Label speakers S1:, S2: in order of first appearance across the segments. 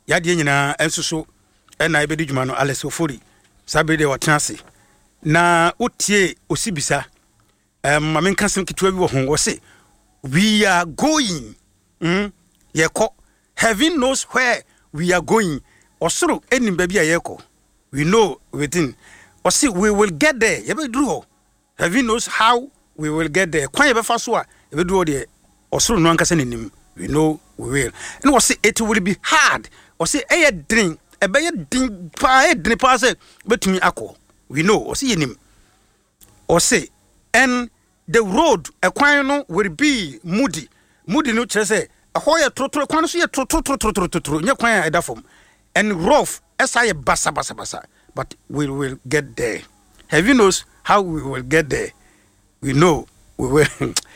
S1: ya de nyina enso so na ebedi dwuma no Alex Ofori sabe de watenase na utie osibisa ma menka sem kitwa bi wo ho wo se we are going yeko heaven knows where we are going osoro enim ba bia yeko we know within or see we will get there yebeduru heaven knows how we will get there kwan yebefa so a yebeduru de osoro no ankasa nenim we know we will and we say it will be hard or say din ebeye din pa say betumi akọ we know or say yenim or say and the road ekwan no will be muddy no kire say ahoye trotro kwan so ye trotro nya kwan a edafom and rough esaye basa but we will get there. Heaven knows how we will get there. We know we will.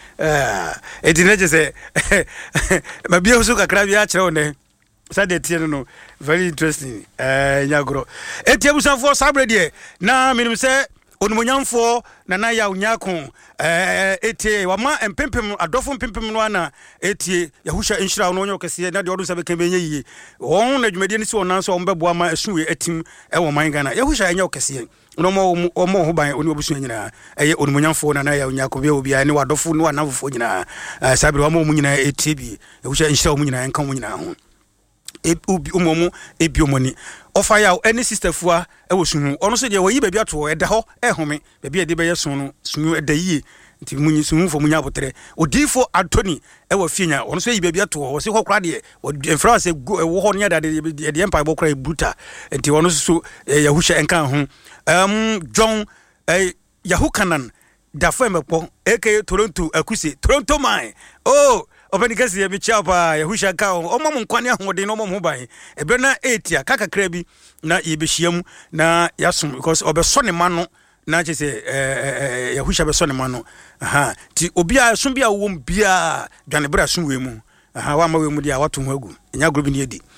S1: It is not just a maybe also kakra bi a kire one Saturday tie no very interesting nyagro etiabusan for sabre de na minim se onumonyamfo na ya unyako etie wama empempem adofo empempem no ana etie yahusha inshira no onyo kese na de odun sabe kan benye yi won na dwumade ni si onan so ombebo ama asuwe etim ewo man Ghana yahusha enye kese no mo ho ban oni obusu nyina eye onumonyamfo na ya unyako be obi ani wadofo no anavofo nyina sabre wama mu nyina etie bi yahusha inshira mu nyina enka mu nyina ho umomu ebiomoni ofa ya any sister fua ewo sunu ono so de wayi baabi ato eda ho ehome baabi ade be yeso sunu eda yi nti munyi sunu fo munya abotre odifo Anthony ewo fienya ono so yi baabi ato ho se kokra de enfra se wo ho nya de empire bokra ebuta nti ono so yahusha enka ho John Yahukanan dafo emepo aka Toronto akuse Toronto man Openi kasi ya bichapa yahusha kao omamu nkwani ahode no omamu ban ebe na 8 ya kaka krabi na yebehyiam na yasum because obesone mano na chese yahusha besone mano ti obi a sum bia wo bia dwane bra sum we mu wa ma we mu dia wato ho agu enya grobi ni edi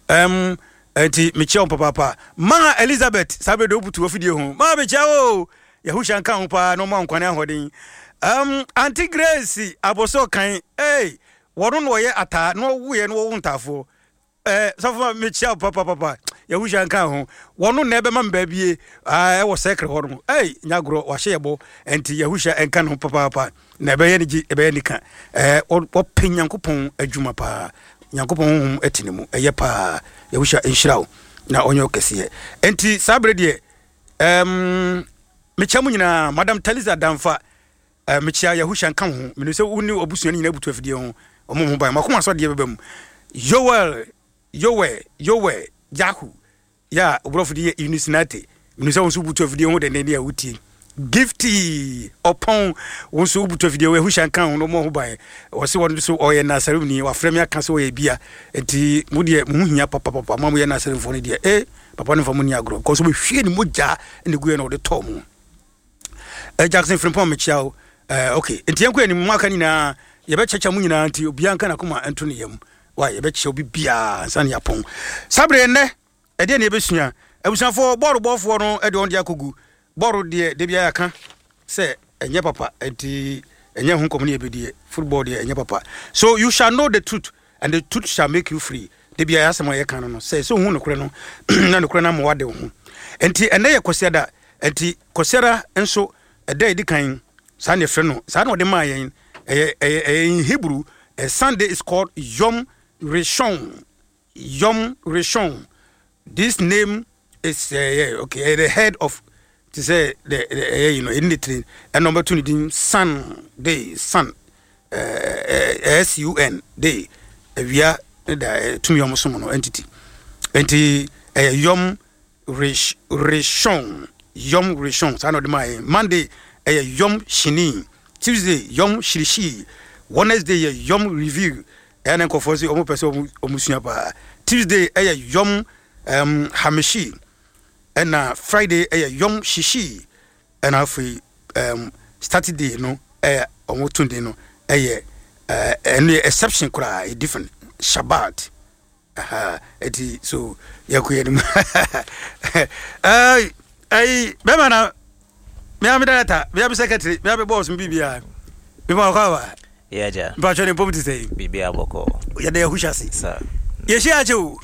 S1: ti meche on papa ma Elizabeth sabe do butu ofidie ho ma becha o yahusha kan pa no ma nkwani ahode Auntie Grace aboso kan wono no ye ata no wuye no wo ntafo so mecha papa yahusha kan ho wono na ebe mamba bie wo secret ho no nyagro wa hyebo enti yahusha enkan ho papa na ebe ye ni ebe ye ni kan o penyankopon adwuma pa nyankopon etinimu eye pa yahusha enhyirawo na onyo kese enti sabre de mecha mu nyina Madam Taliza Damfa mechia yahusha kan ho me se woni obusuani nyina butu afidie ho omo ban makoma so de bebam Yowe Jahu ya obrofidie Unisinate me se wonso butu afidie ho de ne ya wuti gifty upon wonso butu afidie yahusha kan ho no mo ho ban o se won so oye nasarim ni wa frem ya kan so oye bia enti mu de mu hia papa mamu ye nasarim fo ne de papa no famu ni agro ko so be hwie ni moja ne guye no de tom Jackson Frimpong mechia okay enti yanko ni mwaka ni na yebechecha mu nyina anti obianka na kuma Anthony yam wa yebechecha obi bia san yapon sabre ne ede na ebesua abusanfo boru bofo no ede on dia kogu boru de bia yaka se enye papa enti enye hu komuni ebedie football de enye papa so you shall know the truth and the truth shall make you free de bia yasema ye kan no se so hu no kure no na no kure na mo wade hu enti ene ye koseda enti kosera enso ede edi kan Sunday freno sana ode ma yen in Hebrew Sunday is called Yom Rishon. This name is okay the head of to say the in the train and number 2 the Sunday sun SUN day via the to Yom Somono entity Yom Rishon sana ode ma Monday Yom Shini, Tuesday Yom Shirishi, Wednesday Yom Review, and then confozi omo person omusunya pa. Tuesday Yom Hamishi, and Friday Yom Shishi, and afi Saturday no omo Tunde no any exception kura different Shabbat. Eti so yakuyeni. Bema na me am data me am secretary me am boss mbibia me ma kwa
S2: yeah ja
S1: ba chone pomti sei
S2: bibia boko
S1: ya de yahusha si
S2: sir
S1: ye shi ache